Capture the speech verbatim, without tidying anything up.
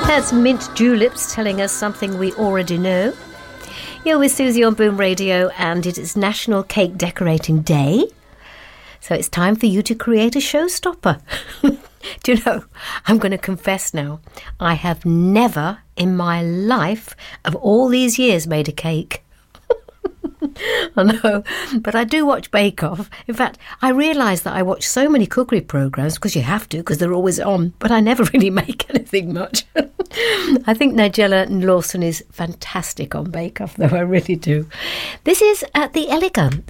That's Mint Juleps telling us something we already know. You're with Susie on Boom Radio, and it is National Cake Decorating Day. So it's time for you to create a showstopper. Do you know, I'm going to confess now, I have never in my life of all these years made a cake. I know, but I do watch Bake Off. In fact, I realise that I watch so many cookery programmes, because you have to, because they're always on, but I never really make anything much. I think Nigella Lawson is fantastic on Bake Off, though, I really do. This is at the Elegant.